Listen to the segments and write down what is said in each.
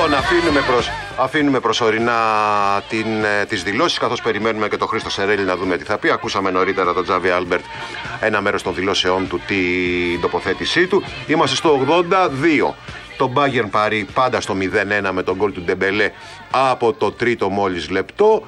Λοιπόν, αφήνουμε προσωρινά τις δηλώσεις, καθώς περιμένουμε και τον Χρήστο Σερέλη να δούμε τι θα πει. Ακούσαμε νωρίτερα τον Τζάβι Άλμπερτ, ένα μέρος των δηλώσεών του, την τοποθέτησή του. Είμαστε στο 82. Το Bayern Paris πάντα στο 0-1 με τον γκολ του Ντεμπελέ από το τρίτο μόλις λεπτό.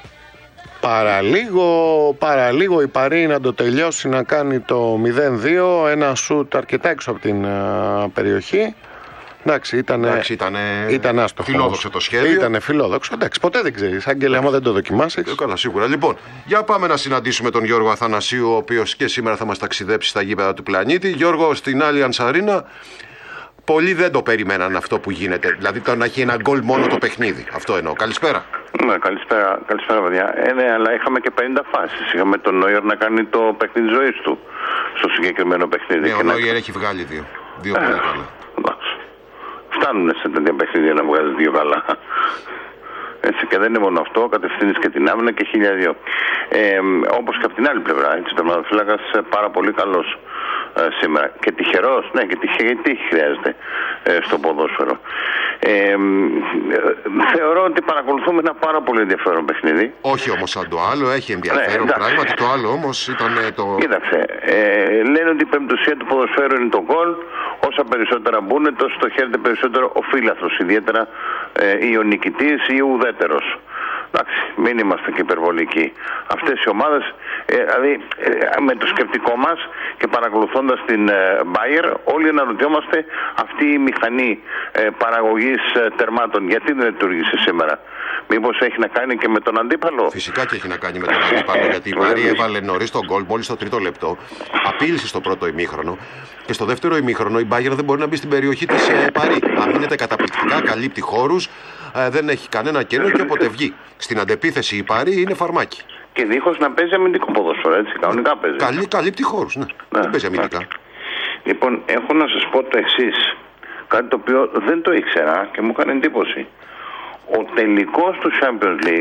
Παραλίγο η Παρί να το τελειώσει, να κάνει το 0-2. Ένα σουτ αρκετά έξω από την περιοχή. Εντάξει, ήταν άστοχο. Φιλόδοξο το σχέδιο. Ήταν φιλόδοξο. Εντάξει, ποτέ δεν ξέρεις. Άγγελε, άμα δεν το δοκιμάσεις. Καλά, σίγουρα. Λοιπόν, για πάμε να συναντήσουμε τον Γιώργο Αθανασίου, ο οποίος και σήμερα θα μας ταξιδέψει στα γήπεδα του πλανήτη. Γιώργο, στην Allianz Arena. Πολλοί δεν το περιμέναν αυτό που γίνεται. Δηλαδή το να έχει ένα γκολ μόνο το παιχνίδι. Αυτό εννοώ. Καλησπέρα. Ναι, καλησπέρα, παιδιά. Ναι, αλλά είχαμε και 50 φάσεις. Είχαμε τον Νόιερ να κάνει το παιχνίδι ζωής του στο συγκεκριμένο παιχνίδι. Ναι, ο Νόιερ έχει βγάλει δύο πολύ καλά. Φτάνουν σε τέτοια παιχνίδια να βγάζει δύο καλά. Έτσι, και δεν είναι μόνο αυτό, κατευθύνεις και την άμυνα και 1002. Όπως και από την άλλη πλευρά, έτσι, τερματοφύλακας πάρα πολύ καλός σήμερα. Και τυχερός, ναι, και τύχη χρειάζεται στο ποδόσφαιρο. Θεωρώ ότι παρακολουθούμε ένα πάρα πολύ ενδιαφέρον παιχνίδι. Όχι όμως σαν το άλλο, έχει ενδιαφέρον πράγματι. Το άλλο όμως ήταν το... Κοίταξε, λένε ότι η πεμπτουσία του ποδοσφαίρου είναι το γκολ. Όσα περισσότερα μπουν, τόσο το χαίρεται περισσότερο ο φίλαθλος, ιδιαίτερα ή ο νικητής ή ο ουδέτερος. Εντάξει, μην είμαστε και υπερβολικοί. Αυτές οι ομάδες, δηλαδή με το σκεπτικό μας και παρακολουθώντας την Bayer, όλοι αναρωτιόμαστε αυτή η μηχανή παραγωγής τερμάτων γιατί δεν λειτουργήσε σήμερα. Μήπως έχει να κάνει και με τον αντίπαλο? Φυσικά και έχει να κάνει με τον αντίπαλο, γιατί η Παρί έβαλε νωρίς τον γκολ, μόλις στο τρίτο λεπτό. Απείλησε στο πρώτο ημίχρονο. Και στο δεύτερο ημίχρονο η Bayern δεν μπορεί να μπει στην περιοχή της Παρί. Αμήνεται καταπληκτικά, καλύπτει χώρους, δεν έχει κανένα κενό και όποτε βγει στην αντεπίθεση η Παρί είναι φαρμάκι. Και δίχως να παίζει αμυντικό ποδόσφαιρο, έτσι, κανονικά παίζει. Καλύπτει χώρους, ναι. Δεν παίζει αμυντικά. Λοιπόν, έχω να σας πω το εξής. Κάτι το οποίο δεν το ήξερα και μου έκανε εντύπωση. Ο τελικός του Champions League